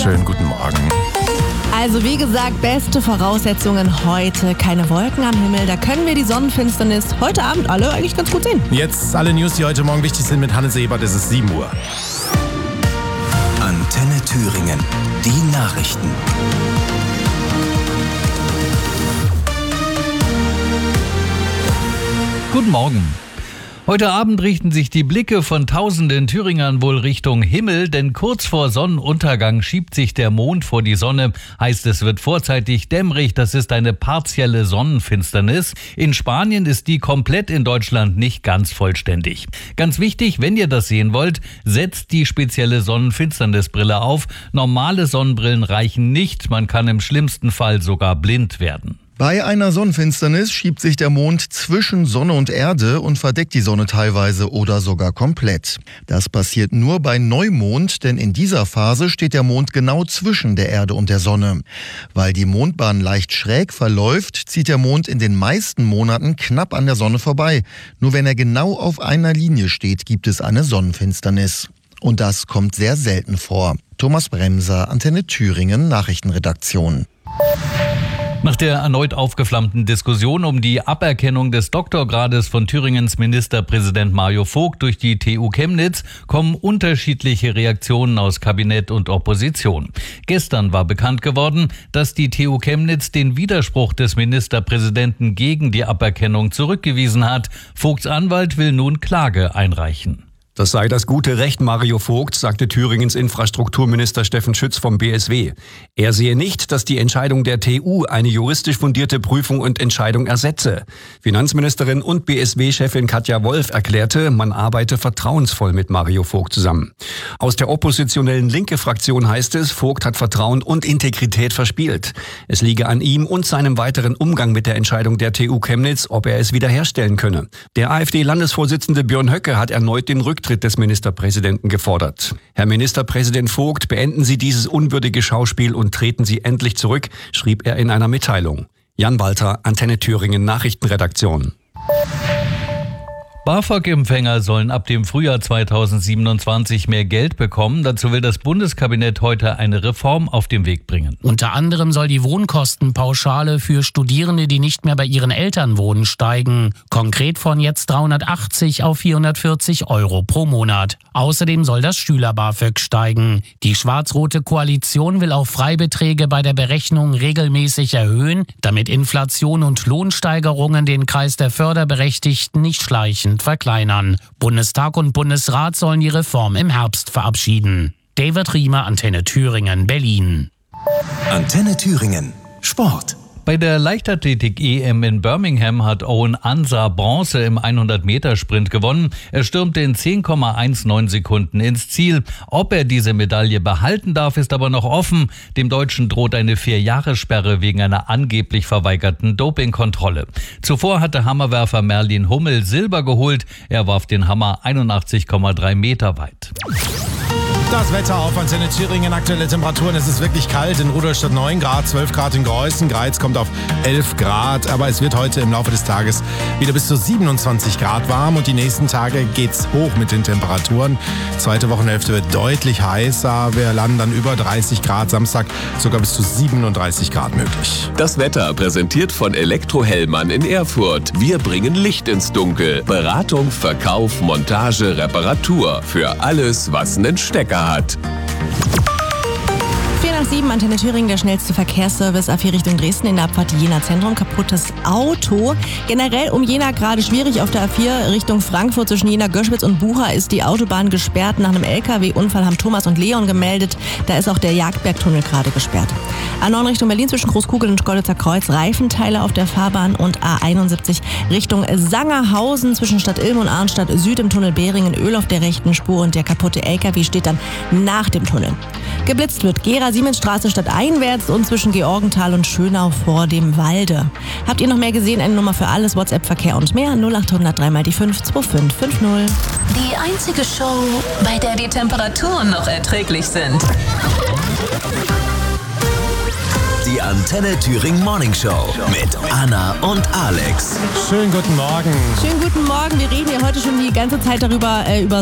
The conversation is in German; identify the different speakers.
Speaker 1: Schönen guten Morgen.
Speaker 2: Also wie gesagt, beste Voraussetzungen heute. Keine Wolken am Himmel, da können wir die Sonnenfinsternis heute Abend alle eigentlich ganz gut sehen.
Speaker 1: Jetzt alle News, die heute Morgen wichtig sind mit Hannes Ebert. Es ist 7 Uhr.
Speaker 3: Antenne Thüringen. Die Nachrichten.
Speaker 4: Guten Morgen. Heute Abend richten sich die Blicke von tausenden Thüringern wohl Richtung Himmel, denn kurz vor Sonnenuntergang schiebt sich der Mond vor die Sonne. Heißt, es wird vorzeitig dämmerig, das ist eine partielle Sonnenfinsternis. In Spanien ist die komplett, in Deutschland nicht ganz vollständig. Ganz wichtig, wenn ihr das sehen wollt, setzt die spezielle Sonnenfinsternisbrille auf. Normale Sonnenbrillen reichen nicht, man kann im schlimmsten Fall sogar blind werden.
Speaker 5: Bei einer Sonnenfinsternis schiebt sich der Mond zwischen Sonne und Erde und verdeckt die Sonne teilweise oder sogar komplett. Das passiert nur bei Neumond, denn in dieser Phase steht der Mond genau zwischen der Erde und der Sonne. Weil die Mondbahn leicht schräg verläuft, zieht der Mond in den meisten Monaten knapp an der Sonne vorbei. Nur wenn er genau auf einer Linie steht, gibt es eine Sonnenfinsternis. Und das kommt sehr selten vor. Thomas Bremser, Antenne Thüringen, Nachrichtenredaktion.
Speaker 4: Nach der erneut aufgeflammten Diskussion um die Aberkennung des Doktorgrades von Thüringens Ministerpräsident Mario Vogt durch die TU Chemnitz kommen unterschiedliche Reaktionen aus Kabinett und Opposition. Gestern war bekannt geworden, dass die TU Chemnitz den Widerspruch des Ministerpräsidenten gegen die Aberkennung zurückgewiesen hat. Vogts Anwalt will nun Klage einreichen.
Speaker 6: Das sei das gute Recht Mario Vogts, sagte Thüringens Infrastrukturminister Steffen Schütz vom BSW. Er sehe nicht, dass die Entscheidung der TU eine juristisch fundierte Prüfung und Entscheidung ersetze. Finanzministerin und BSW-Chefin Katja Wolf erklärte, man arbeite vertrauensvoll mit Mario Vogt zusammen. Aus der oppositionellen Linke-Fraktion heißt es, Vogt hat Vertrauen und Integrität verspielt. Es liege an ihm und seinem weiteren Umgang mit der Entscheidung der TU Chemnitz, ob er es wiederherstellen könne. Der AfD-Landesvorsitzende Björn Höcke hat erneut den Rücktritt des Ministerpräsidenten gefordert. Herr Ministerpräsident Vogt, beenden Sie dieses unwürdige Schauspiel und treten Sie endlich zurück, schrieb er in einer Mitteilung. Jan Walter, Antenne Thüringen, Nachrichtenredaktion.
Speaker 4: BAföG-Empfänger sollen ab dem Frühjahr 2027 mehr Geld bekommen. Dazu will das Bundeskabinett heute eine Reform auf den Weg bringen.
Speaker 7: Unter anderem soll die Wohnkostenpauschale für Studierende, die nicht mehr bei ihren Eltern wohnen, steigen. Konkret von jetzt 380 auf 440 € pro Monat. Außerdem soll das Schüler-BAföG steigen. Die schwarz-rote Koalition will auch Freibeträge bei der Berechnung regelmäßig erhöhen, damit Inflation und Lohnsteigerungen den Kreis der Förderberechtigten nicht schleichen verkleinern. Bundestag und Bundesrat sollen die Reform im Herbst verabschieden. David Riemer, Antenne Thüringen, Berlin.
Speaker 3: Antenne Thüringen. Sport.
Speaker 4: Bei der Leichtathletik-EM in Birmingham hat Owen Ansah Bronze im 100-Meter-Sprint gewonnen. Er stürmte in 10,19 Sekunden ins Ziel. Ob er diese Medaille behalten darf, ist aber noch offen. Dem Deutschen droht eine 4-Jahres-Sperre wegen einer angeblich verweigerten Dopingkontrolle. Zuvor hatte Hammerwerfer Merlin Hummel Silber geholt. Er warf den Hammer 81,3 Meter weit.
Speaker 1: Das Wetter auf Antenne Thüringen, aktuelle Temperaturen. Es ist wirklich kalt. In Rudolstadt 9 Grad, 12 Grad in Greußen. Greiz kommt auf 11 Grad. Aber es wird heute im Laufe des Tages wieder bis zu 27 Grad warm. Und die nächsten Tage geht's hoch mit den Temperaturen. Zweite Wochenhälfte wird deutlich heißer. Wir landen dann über 30 Grad. Samstag sogar bis zu 37 Grad möglich.
Speaker 8: Das Wetter präsentiert von Elektrohellmann in Erfurt. Wir bringen Licht ins Dunkel. Beratung, Verkauf, Montage, Reparatur. Für alles, was einen Stecker hat.
Speaker 2: 7, Antenne Thüringen, der schnellste Verkehrsservice A4 Richtung Dresden in der Abfahrt Jena Zentrum. Kaputtes Auto. Generell um Jena gerade schwierig auf der A4 Richtung Frankfurt zwischen Jena, Göschwitz und Bucha ist die Autobahn gesperrt. Nach einem LKW-Unfall haben Thomas und Leon gemeldet. Da ist auch der Jagdbergtunnel gerade gesperrt. A9 Richtung Berlin zwischen Großkugel und Görlitzer Kreuz. Reifenteile auf der Fahrbahn und A71 Richtung Sangerhausen zwischen Stadt Ilm und Arnstadt Süd im Tunnel Behringen. Öl auf der rechten Spur und der kaputte LKW steht dann nach dem Tunnel. Geblitzt wird Gera-Siemensstraße stadteinwärts und zwischen Georgenthal und Schönau vor dem Walde. Habt ihr noch mehr gesehen? Eine Nummer für alles, WhatsApp-Verkehr und mehr. 0800 3 mal die 5 2550.
Speaker 9: Die einzige Show, bei der die Temperaturen noch erträglich sind.
Speaker 3: Die Antenne Thüringen Morning Show mit Anna und Alex.
Speaker 1: Schönen guten Morgen.
Speaker 2: Schönen guten Morgen. Wir reden ja heute schon die ganze Zeit darüber, über